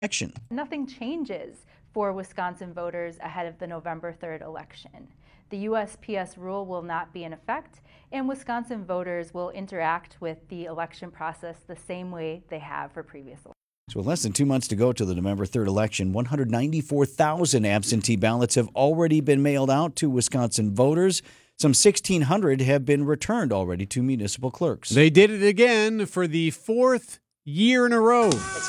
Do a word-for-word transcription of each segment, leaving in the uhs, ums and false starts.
election. Nothing changes for Wisconsin voters ahead of the November third election. The U S P S rule will not be in effect, and Wisconsin voters will interact with the election process the same way they have for previous elections. So with less than two months to go to the November third election, one hundred ninety-four thousand absentee ballots have already been mailed out to Wisconsin voters. Some sixteen hundred have been returned already to municipal clerks. They did it again for the fourth year in a row.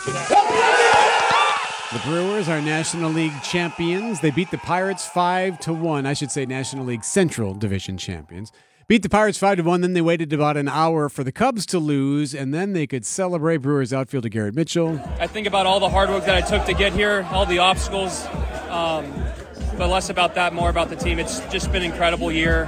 The Brewers are National League champions. They beat the Pirates five to one. I should say National League Central Division champions. Beat the Pirates five to one. Then they waited about an hour for the Cubs to lose, and then they could celebrate. Brewers outfielder Garrett Mitchell. I think about all the hard work that I took to get here, all the obstacles, um, but less about that, more about the team. It's just been an incredible year.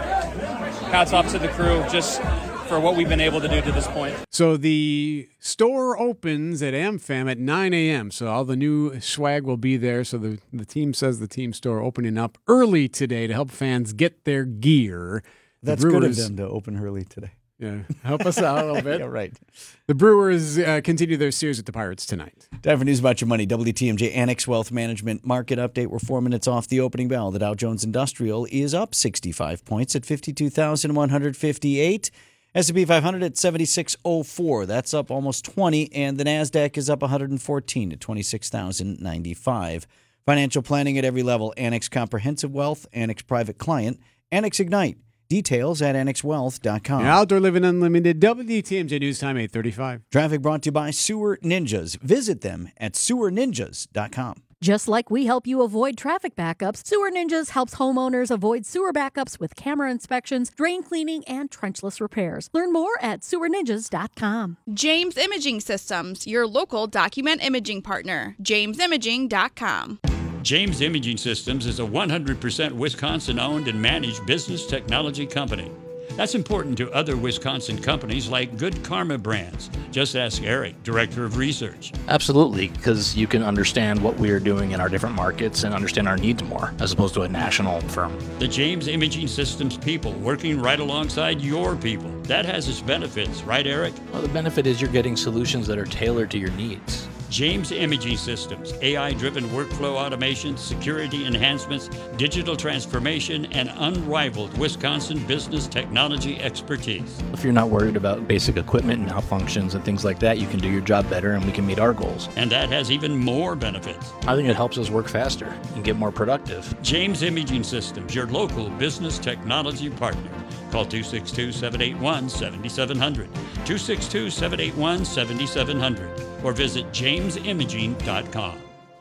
Hats off to the crew, just for what we've been able to do to this point. So the store opens at AmFam at nine a.m., so all the new swag will be there. So the, the team says the team store opening up early today to help fans get their gear. The That's Brewers, good of them to open early today. Yeah, help us out a little bit. Yeah, right. The Brewers uh, continue their series with the Pirates tonight. Time for News About Your Money. W T M J Annex Wealth Management Market Update. We're four minutes off the opening bell. The Dow Jones Industrial is up sixty-five points at fifty-two thousand one hundred fifty-eight. S and P five hundred at seventy-six oh four. That's up almost twenty. And the NASDAQ is up one hundred fourteen at twenty-six thousand ninety-five. Financial planning at every level. Annex Comprehensive Wealth, Annex Private Client, Annex Ignite. Details at annex wealth dot com. Outdoor Living Unlimited, W T M J News Time, eight thirty-five. Traffic brought to you by Sewer Ninjas. Visit them at sewer ninjas dot com. Just like we help you avoid traffic backups, Sewer Ninjas helps homeowners avoid sewer backups with camera inspections, drain cleaning, and trenchless repairs. Learn more at sewer ninjas dot com. James Imaging Systems, your local document imaging partner. james imaging dot com. James Imaging Systems is a one hundred percent Wisconsin-owned and managed business technology company. That's important to other Wisconsin companies like Good Karma Brands. Just ask Eric, Director of Research. Absolutely, because you can understand what we are doing in our different markets and understand our needs more, as opposed to a national firm. The James Imaging Systems people working right alongside your people. That has its benefits, right, Eric? Well, the benefit is you're getting solutions that are tailored to your needs. James Imaging Systems, A I-driven workflow automation, security enhancements, digital transformation, and unrivaled Wisconsin business technology expertise. If you're not worried about basic equipment and malfunctions and things like that, you can do your job better and we can meet our goals. And that has even more benefits. I think it helps us work faster and get more productive. James Imaging Systems, your local business technology partner. Call two six two, seven eight one, seven seven zero zero, two six two, seven eight one, seven seven zero zero, or visit james imaging dot com.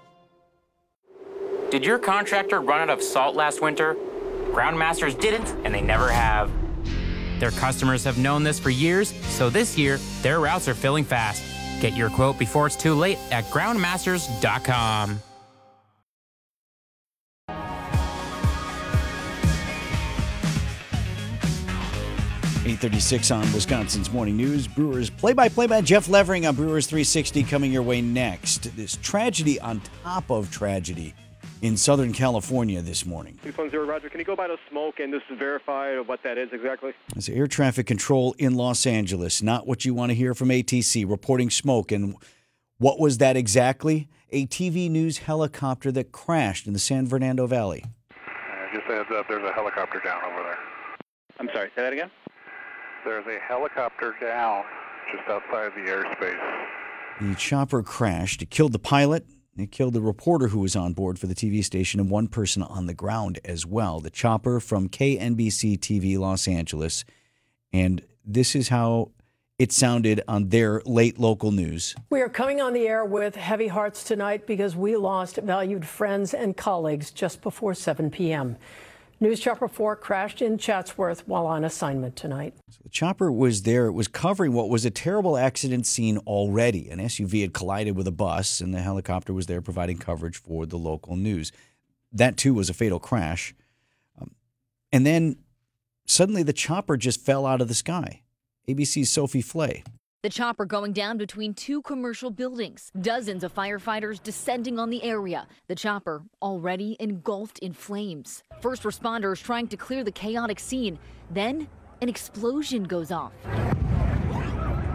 Did your contractor run out of salt last winter? Groundmasters didn't, and they never have. Their customers have known this for years, so this year, their routes are filling fast. Get your quote before it's too late at groundmasters dot com. eight thirty-six on Wisconsin's Morning News. Brewers play-by-play by Jeff Levering on Brewers three sixty coming your way next. This tragedy on top of tragedy in Southern California this morning. two one zero, Roger. Can you go by the smoke and just verify what that is exactly? It's air traffic control in Los Angeles. Not what you want to hear from A T C, reporting smoke. And what was that exactly? A T V News helicopter that crashed in the San Fernando Valley. Uh, just a heads up, there's a helicopter down over there. I'm sorry, say that again? There's a helicopter down just outside the airspace. The chopper crashed. It killed the pilot. It killed the reporter who was on board for the T V station and one person on the ground as well. The chopper from K N B C T V Los Angeles. And this is how it sounded on their late local news. We are coming on the air with heavy hearts tonight because we lost valued friends and colleagues just before seven p.m. News Chopper four crashed in Chatsworth while on assignment tonight. So the chopper was there. It was covering what was a terrible accident scene already. An S U V had collided with a bus, and the helicopter was there providing coverage for the local news. That, too, was a fatal crash. Um, and then suddenly the chopper just fell out of the sky. A B C's Sophie Flay. The chopper going down between two commercial buildings. Dozens of firefighters descending on the area. The chopper already engulfed in flames. First responders trying to clear the chaotic scene. Then an explosion goes off.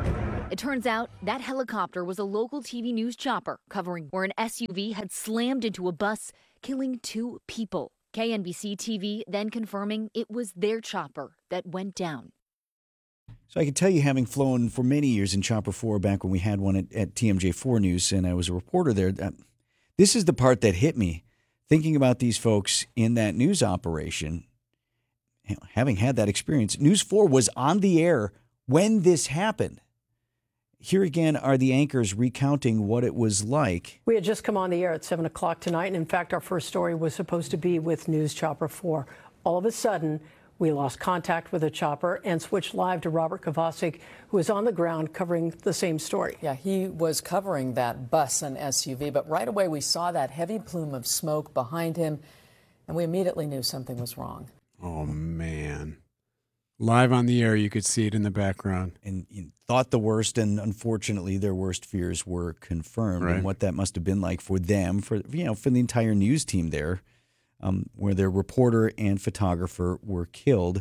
It turns out that helicopter was a local T V news chopper covering where an S U V had slammed into a bus, killing two people. K N B C T V then confirming it was their chopper that went down. So I can tell you, having flown for many years in Chopper four back when we had one at, at T M J four News, and I was a reporter there, uh, this is the part that hit me. Thinking about these folks in that news operation, you know, having had that experience, News four was on the air when this happened. Here again are the anchors recounting what it was like. We had just come on the air at seven o'clock tonight, and in fact, our first story was supposed to be with News Chopper four. All of a sudden, we lost contact with the chopper and switched live to Robert Kovacic, who was on the ground covering the same story. Yeah, he was covering that bus and S U V, but right away we saw that heavy plume of smoke behind him, and we immediately knew something was wrong. Oh, man. Live on the air, you could see it in the background. And you thought the worst, and unfortunately, their worst fears were confirmed. Right. And what that must have been like for them, for you know, for the entire news team there, um, where their reporter and photographer were killed,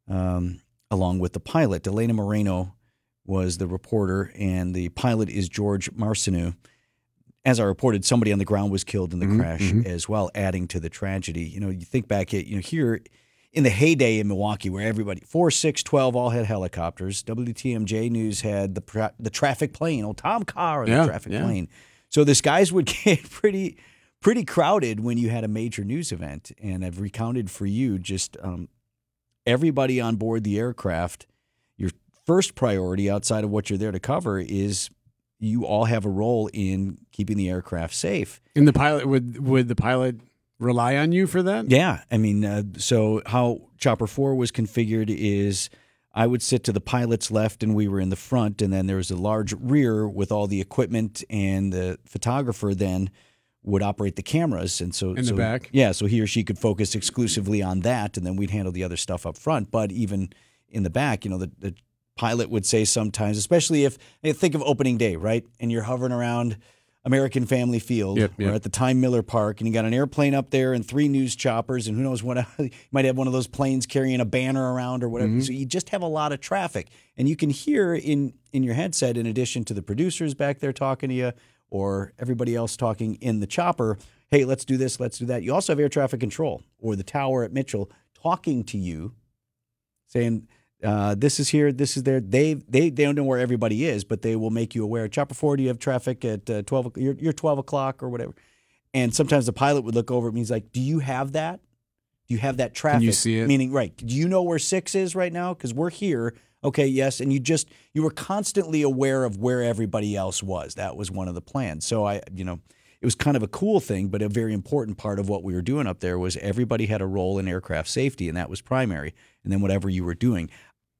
um, along with the pilot. Elena Moreno was the reporter, and the pilot is George Marcineau. As I reported, somebody on the ground was killed in the Mm-hmm, crash mm-hmm. as well, adding to the tragedy. You know, you think back at, you know, here in the heyday in Milwaukee, where everybody, four, six, twelve, all had helicopters. W T M J News had the pra- the traffic plane, old Tom Carr on Yeah, the traffic yeah. plane. So the skies would get pretty pretty crowded when you had a major news event. And I've recounted for you just um, everybody on board the aircraft. Your first priority outside of what you're there to cover is you all have a role in keeping the aircraft safe. And the pilot, would would the pilot rely on you for that? Yeah. I mean, uh, so how Chopper four was configured is I would sit to the pilot's left and we were in the front, and then there was a large rear with all the equipment, and the photographer then would operate the cameras. And so In the so, back? Yeah, so he or she could focus exclusively on that, and then we'd handle the other stuff up front. But even in the back, you know, the, the pilot would say sometimes, especially if, think of opening day, right? And you're hovering around American Family Field, Yep, or yep. at the Time Miller Park, and you got an airplane up there and three news choppers, and who knows what, you might have one of those planes carrying a banner around or whatever. Mhm. So you just have a lot of traffic, and you can hear in in your headset, in addition to the producers back there talking to you or everybody else talking in the chopper, hey, let's do this, let's do that. You also have air traffic control, or the tower at Mitchell talking to you, saying, Uh, this is here, this is there. They they they don't know where everybody is, but they will make you aware. Chopper four, do you have traffic at uh, twelve? You're, you're twelve o'clock or whatever. And sometimes the pilot would look over at me. He's like, "Do you have that? Do you have that traffic? Can you see it? Meaning, right? Do you know where six is right now? Because we're here. Okay, yes." And you just you were constantly aware of where everybody else was. That was one of the plans. So I, you know, it was kind of a cool thing, but a very important part of what we were doing up there was everybody had a role in aircraft safety, and that was primary. And then whatever you were doing.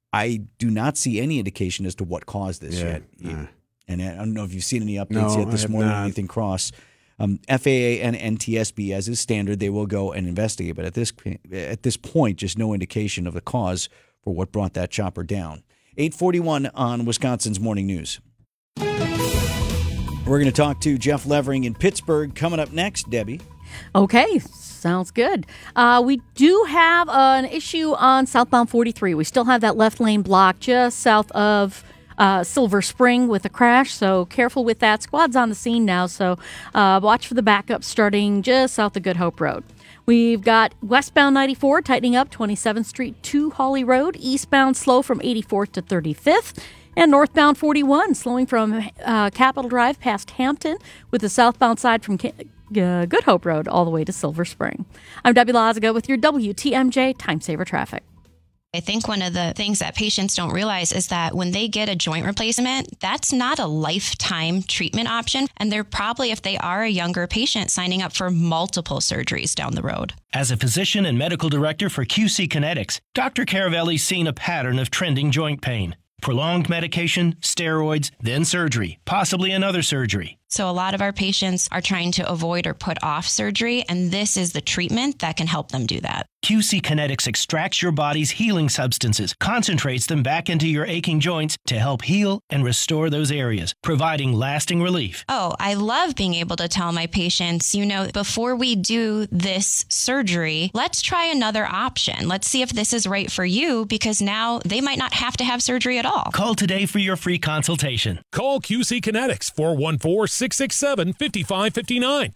I do not see any indication as to what caused this Yeah, yet. uh. And I don't know if you've seen any updates No, yet this I have morning, not. anything cross. Um, F A A and N T S B, as is standard, they will go and investigate. But at this at this point, just no indication of the cause for what brought that chopper down. eight forty-one on Wisconsin's Morning News. We're going to talk to Jeff Levering in Pittsburgh coming up next, Debbie. Okay, sounds good. Uh, we do have an issue on southbound forty-three. We still have that left lane blocked just south of uh, Silver Spring with a crash, so careful with that. Squad's on the scene now, so uh, watch for the backup starting just south of Good Hope Road. We've got westbound ninety-four tightening up twenty-seventh Street to Hawley Road, eastbound slow from eighty-fourth to thirty-fifth. And northbound forty-one slowing from uh, Capitol Drive past Hampton, with the southbound side from Ca- uh, Good Hope Road all the way to Silver Spring. I'm Debbie Lazaga with your W T M J Time Saver Traffic. I think one of the things that patients don't realize is that when they get a joint replacement, that's not a lifetime treatment option. And they're probably, if they are a younger patient, signing up for multiple surgeries down the road. As a physician and medical director for Q C Kinetics, Doctor Caravelli's seen a pattern of trending joint pain. Prolonged medication, steroids, then surgery, possibly another surgery. So a lot of our patients are trying to avoid or put off surgery, and this is the treatment that can help them do that. Q C Kinetics extracts your body's healing substances, concentrates them back into your aching joints to help heal and restore those areas, providing lasting relief. Oh, I love being able to tell my patients, you know, before we do this surgery, let's try another option. Let's see if this is right for you, because now they might not have to have surgery at all. Call today for your free consultation. Call Q C Kinetics, four one four, six six seven, five five five nine.